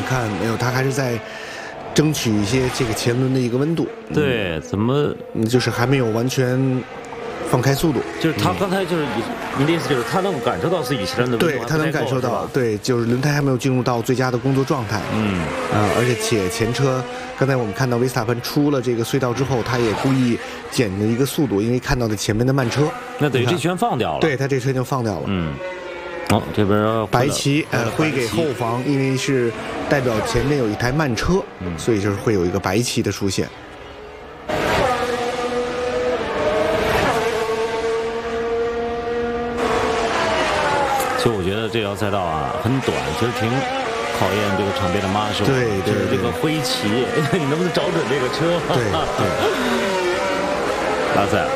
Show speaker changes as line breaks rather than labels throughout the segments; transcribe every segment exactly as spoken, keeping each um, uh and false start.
看没有，他还是在争取一些这个前轮的一个温度。
对，怎么
就是还没有完全放开速度？
就是他刚才就是您的意思就是他能感受到自己前轮的温度，
对他能感受到，对，就是轮胎还没有进入到最佳的工作状态。
嗯
啊，而且且前车刚才我们看到维斯塔潘出了这个隧道之后，他也故意减了一个速度，因为看到了前面的慢车。
那等于这圈放掉了。
对他这车就放掉了。
嗯。好、哦，这边
白旗呃挥给后方，因为是代表前面有一台慢车，嗯、所以就是会有一个白旗的出现。
其实我觉得这条赛道啊很短，其实挺考验这个场边的 marshal。
对对，
就是这个挥旗，你能不能找准这个车？
对对。
拉塞。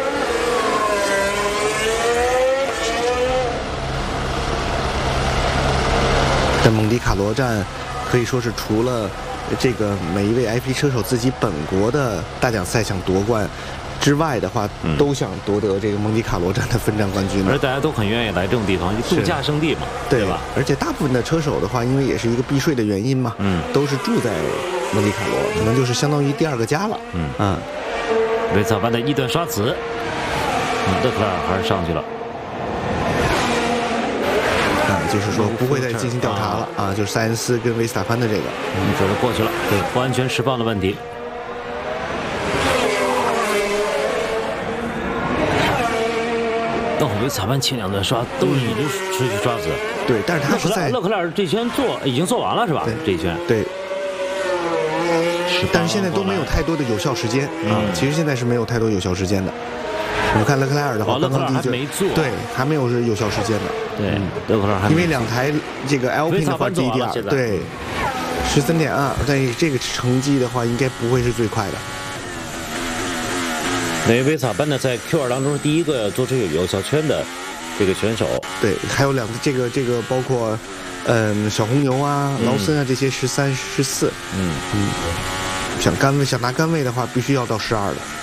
在蒙迪卡罗站，可以说是除了这个每一位 F 一 车手自己本国的大奖赛想夺冠之外的话，嗯、都想夺得这个蒙迪卡罗站的分站冠军。
而大家都很愿意来这种地方，度假胜地嘛，
对,
对吧？
而且大部分的车手的话，因为也是一个避税的原因嘛，嗯，都是住在蒙迪卡罗，可能就是相当于第二个家了。嗯啊，
维斯塔潘的一段刷子，勒克莱尔还是上去了。
啊，就是说不会再进行调查了啊，就是塞恩斯跟维斯塔潘的这个，
嗯，这是过去了，对，不安全释放的问题。哦，维斯塔潘前两段刷都是已经失去刷子，
对，但是他是在
勒克莱尔这圈做已经做完了是吧？这一圈，
对。但是现在都没有太多的有效时间啊，其实现在是没有太多有效时间的。我们看勒克莱尔的话，刚刚第一
没做，
对，还没有是有效时间的。
对，勒克莱尔还
因为两台这个 L P 的话，第一、第二，对，十三点二，但这个成绩的话，应该不会是最快的。
等于维斯塔潘呢，在 Q 二当中第一个做出有有效圈的这个选手。
对，还有两个，这个这个包括，嗯，小红牛啊、劳森啊这些十三、十四。嗯嗯，想杆位想拿杆位的话，必须要到十二的。